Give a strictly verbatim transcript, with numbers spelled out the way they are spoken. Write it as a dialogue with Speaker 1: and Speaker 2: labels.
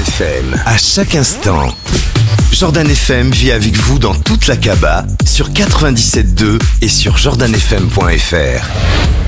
Speaker 1: F M, à chaque instant. Jordan F M vit avec vous dans toute la Kaaba sur quatre-vingt-dix-sept point deux et sur jordan f m point f r.